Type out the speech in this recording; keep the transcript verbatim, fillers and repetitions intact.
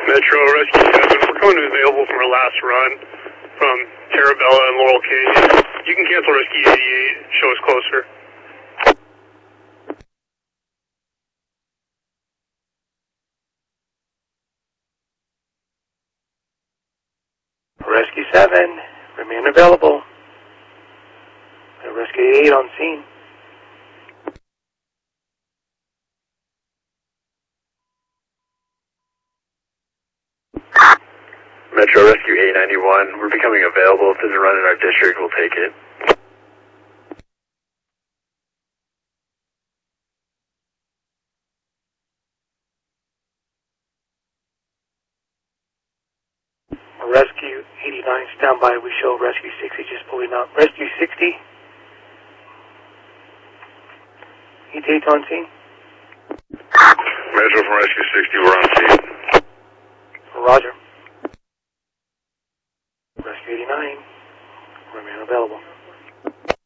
Metro Rescue seven, we're coming to available from our last run from Terabella and Laurel Canyon. You can cancel Rescue eighty-eight, show us closer. Rescue seven, remain available. Rescue eighty-eight on scene. Metro Rescue eight ninety-one, we're becoming available. If there's a run in our district, we'll take it. Rescue eighty-nine, stand by. We show Rescue sixty just pulling up. Rescue sixty. eighty-eight on scene. Metro from Rescue sixty, we're on scene. Roger. Rescue eighty-nine, remain available.